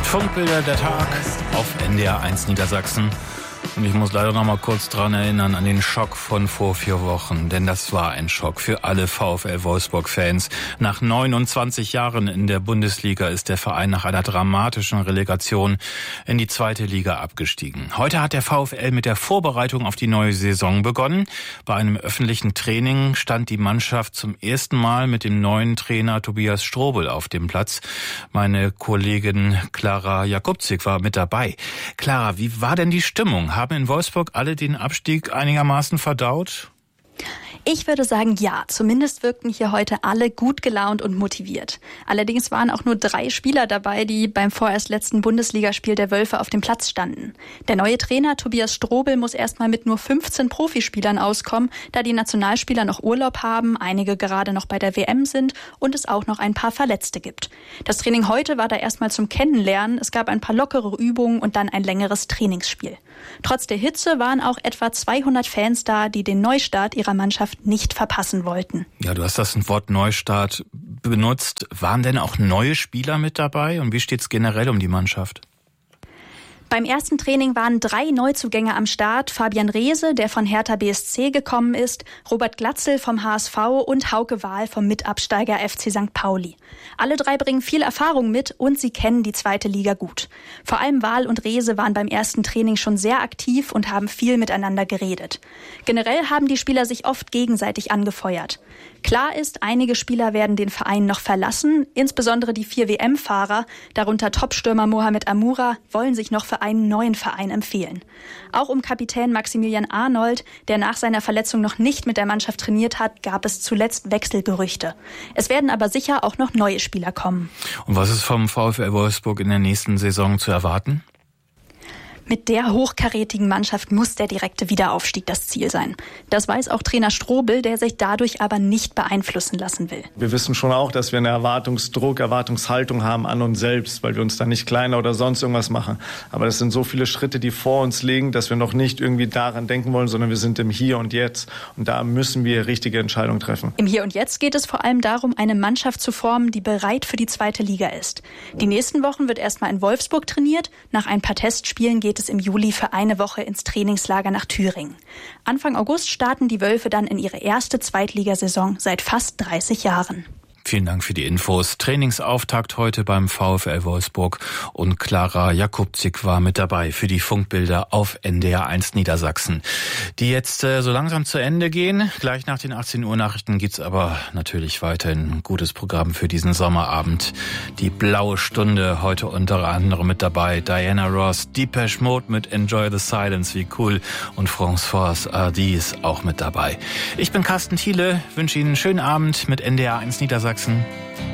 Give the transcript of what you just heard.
Funkbilder der Tag auf NDR 1 Niedersachsen. Und ich muss leider noch mal kurz dran erinnern an den Schock von vor 4 Wochen. Denn das war ein Schock für alle VfL Wolfsburg-Fans. Nach 29 Jahren in der Bundesliga ist der Verein nach einer dramatischen Relegation in die 2. Liga abgestiegen. Heute hat der VfL mit der Vorbereitung auf die neue Saison begonnen. Bei einem öffentlichen Training stand die Mannschaft zum ersten Mal mit dem neuen Trainer Tobias Strobel auf dem Platz. Meine Kollegin Clara Jakubczyk war mit dabei. Clara, wie war denn die Stimmung? Haben in Wolfsburg alle den Abstieg einigermaßen verdaut? Ich würde sagen, ja. Zumindest wirkten hier heute alle gut gelaunt und motiviert. Allerdings waren auch nur 3 Spieler dabei, die beim vorerst letzten Bundesligaspiel der Wölfe auf dem Platz standen. Der neue Trainer Tobias Strobel muss erstmal mit nur 15 Profispielern auskommen, da die Nationalspieler noch Urlaub haben, einige gerade noch bei der WM sind und es auch noch ein paar Verletzte gibt. Das Training heute war da erstmal zum Kennenlernen. Es gab ein paar lockere Übungen und dann ein längeres Trainingsspiel. Trotz der Hitze waren auch etwa 200 Fans da, die den Neustart ihrer Mannschaft nicht verpassen wollten. Ja, du hast das Wort Neustart benutzt. Waren denn auch neue Spieler mit dabei? Und wie steht es generell um die Mannschaft? Beim ersten Training waren 3 Neuzugänge am Start. Fabian Reese, der von Hertha BSC gekommen ist, Robert Glatzel vom HSV und Hauke Wahl vom Mitabsteiger FC St. Pauli. Alle 3 bringen viel Erfahrung mit und sie kennen die 2. Liga gut. Vor allem Wahl und Reese waren beim ersten Training schon sehr aktiv und haben viel miteinander geredet. Generell haben die Spieler sich oft gegenseitig angefeuert. Klar ist, einige Spieler werden den Verein noch verlassen. Insbesondere die 4 WM-Fahrer, darunter Topstürmer Mohamed Amoura, wollen sich noch für einen neuen Verein empfehlen. Auch um Kapitän Maximilian Arnold, der nach seiner Verletzung noch nicht mit der Mannschaft trainiert hat, gab es zuletzt Wechselgerüchte. Es werden aber sicher auch noch neue Spieler kommen. Und was ist vom VfL Wolfsburg in der nächsten Saison zu erwarten? Mit der hochkarätigen Mannschaft muss der direkte Wiederaufstieg das Ziel sein. Das weiß auch Trainer Strobel, der sich dadurch aber nicht beeinflussen lassen will. Wir wissen schon auch, dass wir eine Erwartungshaltung haben an uns selbst, weil wir uns da nicht kleiner oder sonst irgendwas machen. Aber das sind so viele Schritte, die vor uns liegen, dass wir noch nicht irgendwie daran denken wollen, sondern wir sind im Hier und Jetzt. Und da müssen wir richtige Entscheidungen treffen. Im Hier und Jetzt geht es vor allem darum, eine Mannschaft zu formen, die bereit für die 2. Liga ist. Die nächsten Wochen wird erstmal in Wolfsburg trainiert. Nach ein paar Testspielen geht es im Juli für eine Woche ins Trainingslager nach Thüringen. Anfang August starten die Wölfe dann in ihre erste Zweitligasaison seit fast 30 Jahren. Vielen Dank für die Infos. Trainingsauftakt heute beim VfL Wolfsburg und Clara Jakubczyk war mit dabei für die Funkbilder auf NDR 1 Niedersachsen, die jetzt so langsam zu Ende gehen. Gleich nach den 18 Uhr Nachrichten gibt's aber natürlich weiterhin ein gutes Programm für diesen Sommerabend. Die blaue Stunde heute unter anderem mit dabei. Diana Ross, Depeche Mode mit Enjoy the Silence, wie cool. Und François Hardy ist auch mit dabei. Ich bin Carsten Thiele, wünsche Ihnen einen schönen Abend mit NDR 1 Niedersachsen.